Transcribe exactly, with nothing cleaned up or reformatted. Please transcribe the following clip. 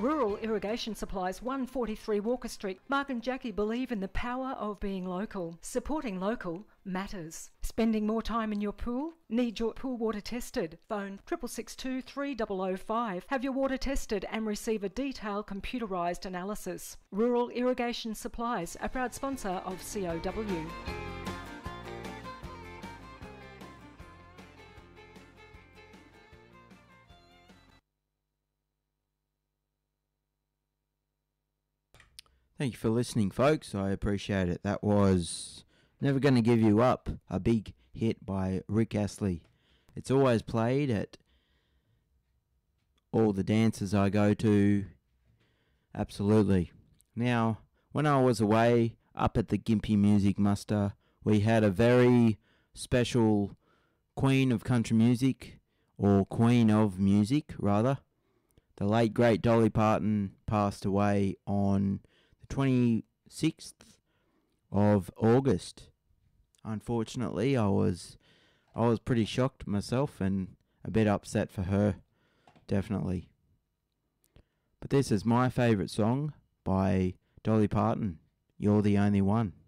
Rural Irrigation Supplies, one forty-three Walker Street. Mark and Jackie believe in the power of being local. Supporting local matters. Spending more time in your pool? Need your pool water tested? Phone six six six two, three zero zero five. Have your water tested and receive a detailed computerised analysis. Rural Irrigation Supplies, a proud sponsor of C O W. Thank you for listening, folks. I appreciate it. That was Never Gonna Give You Up, a big hit by Rick Astley. It's always played at all the dances I go to. Absolutely. Now, when I was away up at the Gympie Music Muster, we had a very special queen of country music, or queen of music, rather. The late, great Dolly Parton passed away on twenty-sixth of August. Unfortunately, I was I was pretty shocked myself and a bit upset for her, definitely. But this is my favourite song by Dolly Parton, You're the Only One.